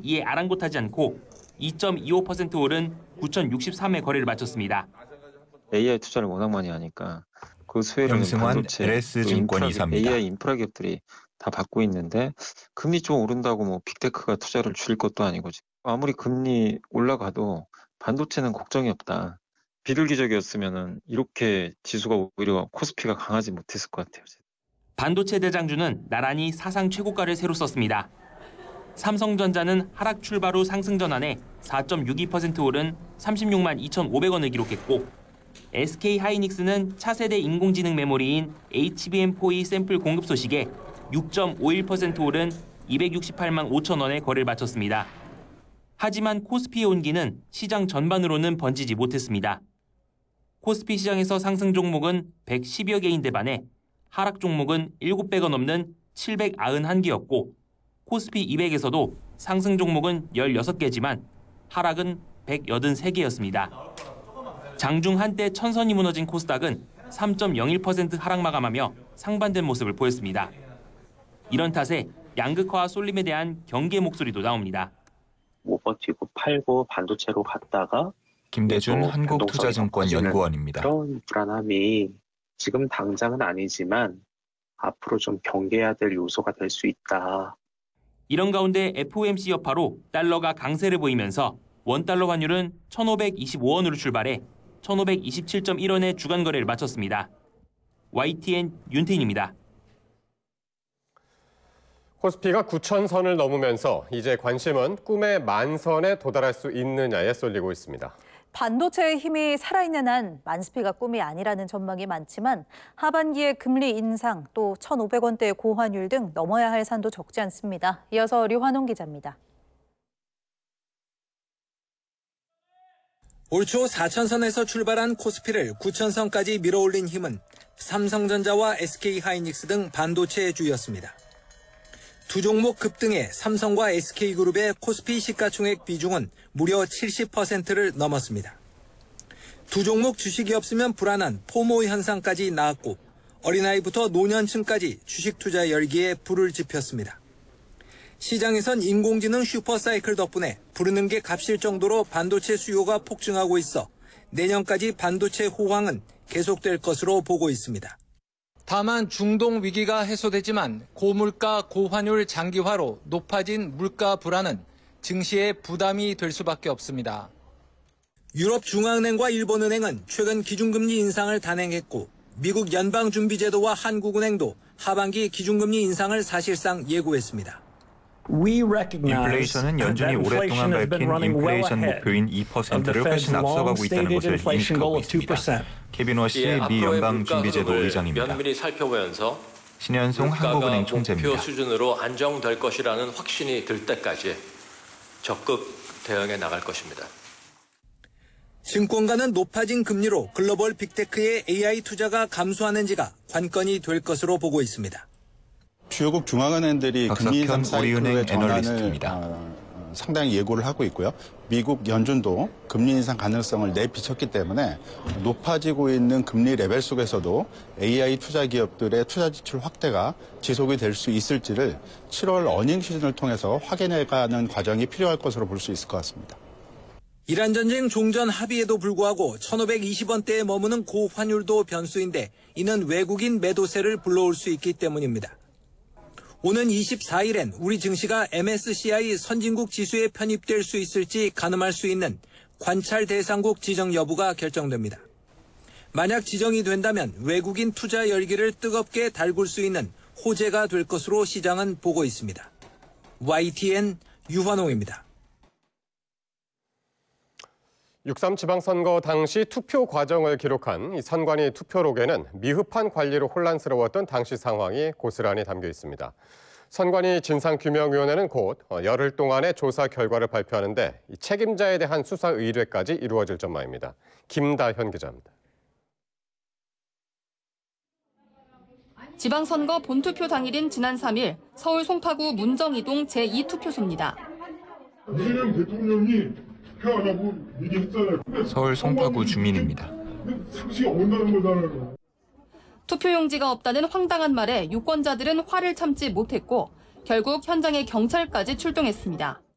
이에 아랑곳하지 않고 2.25% 오른 9,063회 거래를 마쳤습니다. AI 투자를 워낙 많이 하니까 그 수혜를 반도체, LS증권 이사입니다. AI 인프라 기업들이 다 받고 있는데 금리 좀 오른다고 뭐 빅테크가 투자를 줄일 것도 아니고 아무리 금리 올라가도 반도체는 걱정이 없다. 비둘기적이었으면은 이렇게 지수가 오히려 코스피가 강하지 못했을 것 같아요. 반도체 대장주는 나란히 사상 최고가를 새로 썼습니다. 삼성전자는 하락 출발 후 상승 전환에 4.62% 오른 36만 2,500원을 기록했고 SK하이닉스는 차세대 인공지능 메모리인 HBM4E 샘플 공급 소식에 6.51% 오른 268만 5천 원에 거래를 마쳤습니다. 하지만 코스피의 온기는 시장 전반으로는 번지지 못했습니다. 코스피 시장에서 상승 종목은 110여 개인데 반해 하락 종목은 7배가 넘는 791개였고 코스피 200에서도 상승 종목은 16개지만 하락은 183개였습니다. 장중 한때 천선이 무너진 코스닥은 3.01% 하락 마감하며 상반된 모습을 보였습니다. 이런 탓에 양극화와 쏠림에 대한 경계 목소리도 나옵니다. 못 버티고 팔고 반도체로 갔다가 김대준 한국투자증권 연구원입니다. 그런 불안함이 지금 당장은 아니지만 앞으로 좀 경계해야 될 요소가 될 수 있다. 이런 가운데 FOMC 여파로 달러가 강세를 보이면서 원달러 환율은 1,525원으로 출발해 1,527.1원의 주간 거래를 마쳤습니다. YTN 윤태인입니다. 코스피가 9,000선을 넘으면서 이제 관심은 꿈의 10,000선에 도달할 수 있느냐에 쏠리고 있습니다. 반도체의 힘이 살아있는 한 만스피가 꿈이 아니라는 전망이 많지만 하반기에 금리 인상 또 1,500원대의 고환율 등 넘어야 할 산도 적지 않습니다. 이어서 류환홍 기자입니다. 올 초 4,000선에서 출발한 코스피를 9,000선까지 밀어올린 힘은 삼성전자와 SK하이닉스 등 반도체의 주였습니다. 두 종목 급등에 삼성과 SK그룹의 코스피 시가총액 비중은 무려 70%를 넘었습니다. 두 종목 주식이 없으면 불안한 포모 현상까지 나왔고 어린아이부터 노년층까지 주식 투자 열기에 불을 지폈습니다. 시장에선 인공지능 슈퍼사이클 덕분에 부르는 게 값일 정도로 반도체 수요가 폭증하고 있어 내년까지 반도체 호황은 계속될 것으로 보고 있습니다. 다만 중동 위기가 해소되지만 고물가 고환율 장기화로 높아진 물가 불안은 증시에 부담이 될 수밖에 없습니다. 유럽 중앙은행과 일본은행은 최근 기준금리 인상을 단행했고 미국 연방준비제도와 한국은행도 하반기 기준금리 인상을 사실상 예고했습니다. 인플레이션은 연준이 오랫동안 밝힌 인플레이션 목표인 2%를 훨씬 앞서가고 있다는 것을 인식하고 있습니다. 케빈 워시 미 연방준비제도 의장입니다. 면밀히 살펴보면서 신현송 한국은행 총재입니다. 목표 수준으로 안정될 것이라는 확신이 들 때까지 적극 대응해 나갈 것입니다. 증권가는 높아진 금리로 글로벌 빅테크의 AI 투자가 감소하는지가 관건이 될 것으로 보고 있습니다. 주요국 중앙은행들이 금리 인상 사이클의 전환을 애널리스트입니다. 상당히 예고를 하고 있고요. 미국 연준도 금리 인상 가능성을 내비쳤기 때문에 높아지고 있는 금리 레벨 속에서도 AI 투자 기업들의 투자 지출 확대가 지속이 될 수 있을지를 7월 어닝 시즌을 통해서 확인해가는 과정이 필요할 것으로 볼 수 있을 것 같습니다. 이란 전쟁 종전 합의에도 불구하고 1,520원대에 머무는 고환율도 변수인데 이는 외국인 매도세를 불러올 수 있기 때문입니다. 오는 24일엔 우리 증시가 MSCI 선진국 지수에 편입될 수 있을지 가늠할 수 있는 관찰 대상국 지정 여부가 결정됩니다. 만약 지정이 된다면 외국인 투자 열기를 뜨겁게 달굴 수 있는 호재가 될 것으로 시장은 보고 있습니다. YTN 유환홍입니다. 6.3 지방선거 당시 투표 과정을 기록한 이 선관위 투표록에는 미흡한 관리로 혼란스러웠던 당시 상황이 고스란히 담겨 있습니다. 선관위 진상규명위원회는 곧 열흘 동안의 조사 결과를 발표하는데 이 책임자에 대한 수사 의뢰까지 이루어질 전망입니다. 김다현 기자입니다. 지방선거 본투표 당일인 지난 3일 서울 송파구 문정이동 제2투표소입니다. 이재명 대통령이 투표하라고 얘기했잖아요. 서울 송파구 주민입니다. 상식이 어긋나는 거잖아요. 투표용지가 없다는 황당한 말에 유권자들은 화를 참지 못했고 결국 현장에 경찰까지 출동했습니다.